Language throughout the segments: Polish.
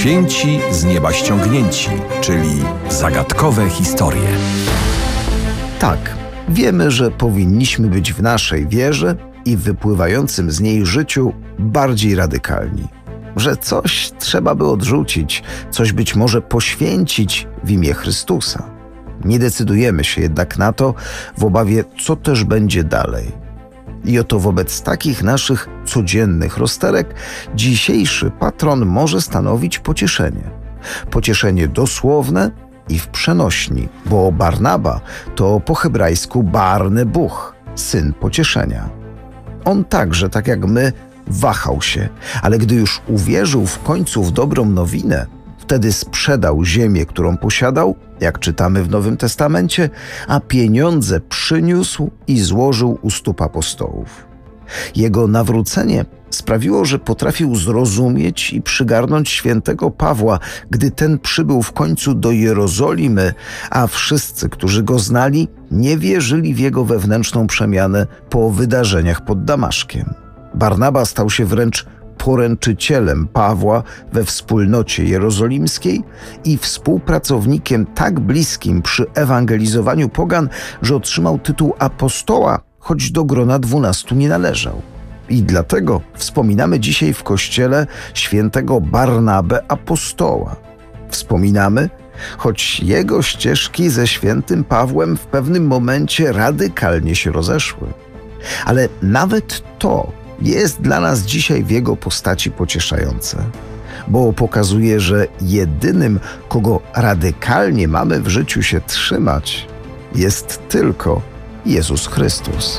Święci z nieba ściągnięci, czyli zagadkowe historie. Tak, wiemy, że powinniśmy być w naszej wierze i w wypływającym z niej życiu bardziej radykalni. Że coś trzeba by odrzucić, coś być może poświęcić w imię Chrystusa. Nie decydujemy się jednak na to w obawie, co też będzie dalej. I oto wobec takich naszych codziennych rozterek dzisiejszy patron może stanowić pocieszenie. Pocieszenie dosłowne i w przenośni, bo Barnaba to po hebrajsku Barne Buch, syn pocieszenia. On także, tak jak my, wahał się, ale gdy już uwierzył w końcu w dobrą nowinę, wtedy sprzedał ziemię, którą posiadał, jak czytamy w Nowym Testamencie, a pieniądze przyniósł i złożył u stóp apostołów. Jego nawrócenie sprawiło, że potrafił zrozumieć i przygarnąć świętego Pawła, gdy ten przybył w końcu do Jerozolimy, a wszyscy, którzy go znali, nie wierzyli w jego wewnętrzną przemianę po wydarzeniach pod Damaszkiem. Barnaba stał się wręcz poręczycielem Pawła we wspólnocie jerozolimskiej i współpracownikiem tak bliskim przy ewangelizowaniu pogan, że otrzymał tytuł apostoła, choć do grona 12 nie należał. I dlatego wspominamy dzisiaj w Kościele świętego Barnabę apostoła. Wspominamy, choć jego ścieżki ze świętym Pawłem w pewnym momencie radykalnie się rozeszły. Ale nawet to jest dla nas dzisiaj w jego postaci pocieszające, bo pokazuje, że jedynym, kogo radykalnie mamy w życiu się trzymać, jest tylko Jezus Chrystus.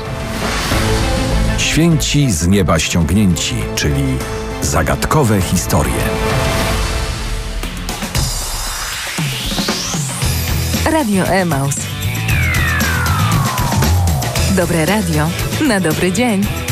Święci z nieba ściągnięci, czyli zagadkowe historie. Radio Emaus. Dobre radio na dobry dzień.